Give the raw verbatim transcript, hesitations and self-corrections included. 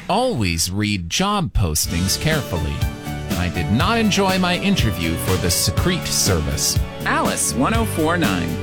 always read job postings carefully. I did not enjoy my interview for the Secrete service. Alice one oh four nine.